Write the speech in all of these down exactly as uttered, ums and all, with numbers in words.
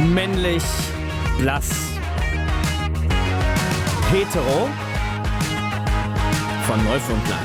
Männlich, blass, hetero, von Neufundland.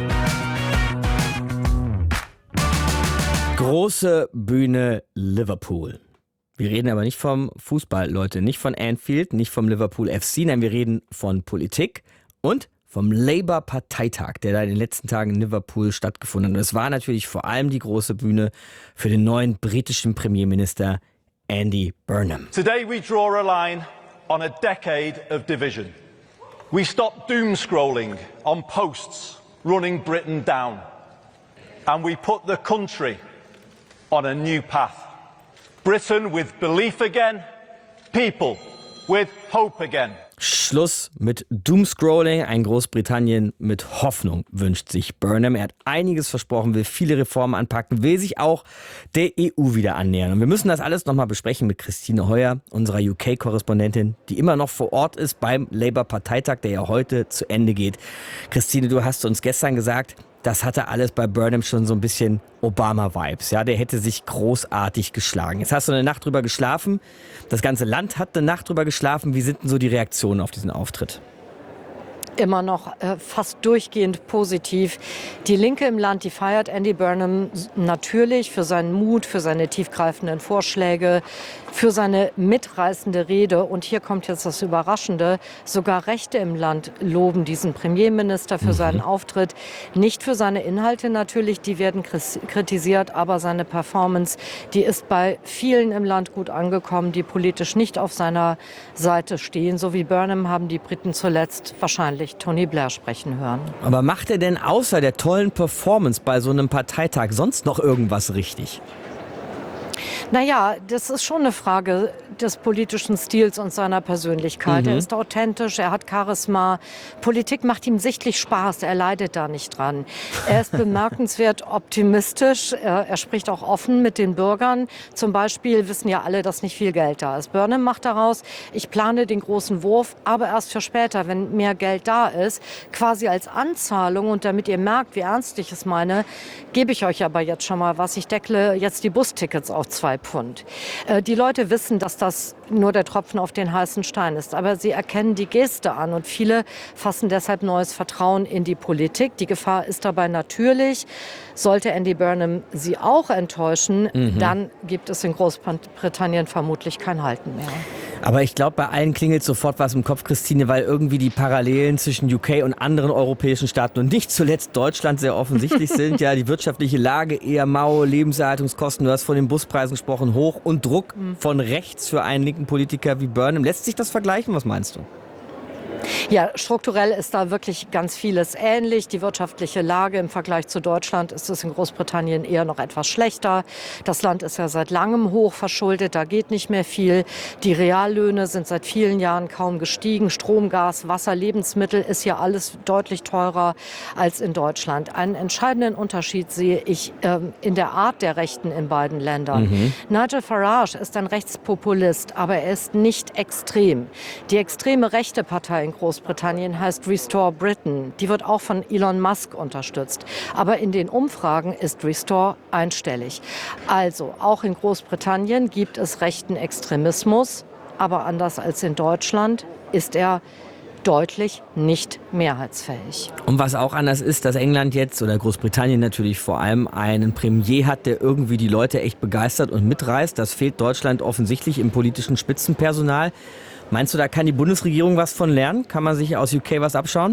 Große Bühne Liverpool. Wir reden aber nicht vom Fußball, Leute, nicht von Anfield, nicht vom Liverpool F C, nein, wir reden von Politik und vom Labour-Parteitag, der da in den letzten Tagen in Liverpool stattgefunden hat. Und es war natürlich vor allem die große Bühne für den neuen britischen Premierminister Andy Burnham. Today we draw a line on a decade of division. We stop doom scrolling on posts running Britain down. And we put the country on a new path. Britain with belief again, people with hope again. Schluss mit Doomscrolling, ein Großbritannien mit Hoffnung wünscht sich Burnham. Er hat einiges versprochen, will viele Reformen anpacken, will sich auch der E U wieder annähern. Und wir müssen das alles nochmal besprechen mit Christine Heuer, unserer U K-Korrespondentin, die immer noch vor Ort ist beim Labour-Parteitag, der ja heute zu Ende geht. Christine, du hast uns gestern gesagt, das hatte alles bei Burnham schon so ein bisschen Obama-Vibes. Ja, der hätte sich großartig geschlagen. Jetzt hast du eine Nacht drüber geschlafen. Das ganze Land hat eine Nacht drüber geschlafen. Wie sind denn so die Reaktionen auf diesen Auftritt? Immer noch äh, fast durchgehend positiv. Die Linke im Land, die feiert Andy Burnham natürlich für seinen Mut, für seine tiefgreifenden Vorschläge, für seine mitreißende Rede. Und hier kommt jetzt das Überraschende. Sogar Rechte im Land loben diesen Premierminister für mhm. seinen Auftritt. Nicht für seine Inhalte natürlich, die werden kritisiert, aber seine Performance, die ist bei vielen im Land gut angekommen, die politisch nicht auf seiner Seite stehen. So wie Burnham haben die Briten zuletzt wahrscheinlich Tony Blair sprechen hören. Aber macht er denn außer der tollen Performance bei so einem Parteitag sonst noch irgendwas richtig? Naja, das ist schon eine Frage des politischen Stils und seiner Persönlichkeit. Mhm. Er ist authentisch, er hat Charisma. Politik macht ihm sichtlich Spaß, er leidet da nicht dran. Er ist bemerkenswert optimistisch, er, er spricht auch offen mit den Bürgern. Zum Beispiel wissen ja alle, dass nicht viel Geld da ist. Burnham macht daraus, ich plane den großen Wurf, aber erst für später, wenn mehr Geld da ist. Quasi als Anzahlung und damit ihr merkt, wie ernst ich es meine, gebe ich euch aber jetzt schon mal was. Ich deckle jetzt die Bustickets auf zwei Pfund. Äh, die Leute wissen, dass das nur der Tropfen auf den heißen Stein ist. Aber sie erkennen die Geste an und viele fassen deshalb neues Vertrauen in die Politik. Die Gefahr ist dabei natürlich, sollte Andy Burnham sie auch enttäuschen, mhm. dann gibt es in Großbritannien vermutlich kein Halten mehr. Aber ich glaube, bei allen klingelt sofort was im Kopf, Christine, weil irgendwie die Parallelen zwischen U K und anderen europäischen Staaten und nicht zuletzt Deutschland sehr offensichtlich sind. Ja, die wirtschaftliche Lage eher mau, Lebenserhaltungskosten, du hast von den Buspreisen gesprochen, hoch und Druck von rechts für einen linken Politiker wie Burnham. Lässt sich das vergleichen? Was meinst du? Ja, strukturell ist da wirklich ganz vieles ähnlich. Die wirtschaftliche Lage im Vergleich zu Deutschland ist es in Großbritannien eher noch etwas schlechter. Das Land ist ja seit langem hoch verschuldet, da geht nicht mehr viel. Die Reallöhne sind seit vielen Jahren kaum gestiegen. Strom, Gas, Wasser, Lebensmittel ist ja alles deutlich teurer als in Deutschland. Einen entscheidenden Unterschied sehe ich ähm, in der Art der Rechten in beiden Ländern. Mhm. Nigel Farage ist ein Rechtspopulist, aber er ist nicht extrem. Die extreme rechte Partei in Großbritannien heißt Restore Britain. Die wird auch von Elon Musk unterstützt. Aber in den Umfragen ist Restore einstellig. Also auch in Großbritannien gibt es rechten Extremismus. Aber anders als in Deutschland ist er deutlich nicht mehrheitsfähig. Und was auch anders ist, dass England jetzt oder Großbritannien natürlich vor allem einen Premier hat, der irgendwie die Leute echt begeistert und mitreißt. Das fehlt Deutschland offensichtlich im politischen Spitzenpersonal. Meinst du, da kann die Bundesregierung was von lernen? Kann man sich aus U K was abschauen?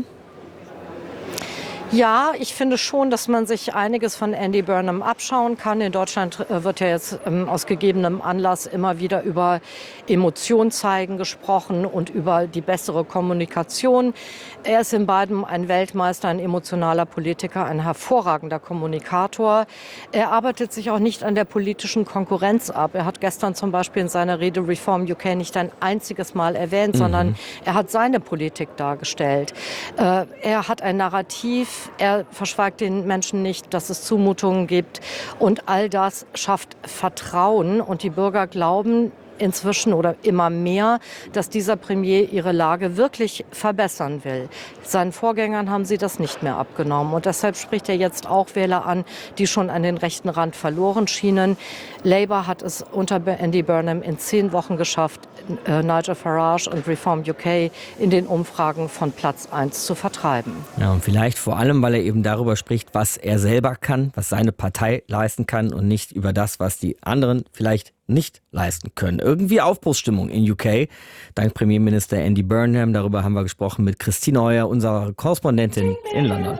Ja, ich finde schon, dass man sich einiges von Andy Burnham abschauen kann. In Deutschland wird ja jetzt ähm, aus gegebenem Anlass immer wieder über Emotion zeigen gesprochen und über die bessere Kommunikation. Er ist in beidem ein Weltmeister, ein emotionaler Politiker, ein hervorragender Kommunikator. Er arbeitet sich auch nicht an der politischen Konkurrenz ab. Er hat gestern zum Beispiel in seiner Rede Reform U K nicht ein einziges Mal erwähnt, mhm. sondern er hat seine Politik dargestellt. Äh, er hat ein Narrativ. Er verschweigt den Menschen nicht, dass es Zumutungen gibt. Und all das schafft Vertrauen. Und die Bürger glauben, inzwischen oder immer mehr, dass dieser Premier ihre Lage wirklich verbessern will. Seinen Vorgängern haben sie das nicht mehr abgenommen. Und deshalb spricht er jetzt auch Wähler an, die schon an den rechten Rand verloren schienen. Labour hat es unter Andy Burnham in zehn Wochen geschafft, äh, Nigel Farage und Reform U K in den Umfragen von Platz eins zu vertreiben. Ja, und vielleicht vor allem, weil er eben darüber spricht, was er selber kann, was seine Partei leisten kann und nicht über das, was die anderen vielleicht nicht leisten können. Irgendwie Aufbruchsstimmung in U K, dank Premierminister Andy Burnham. Darüber haben wir gesprochen mit Christine Heuer, unserer Korrespondentin in London.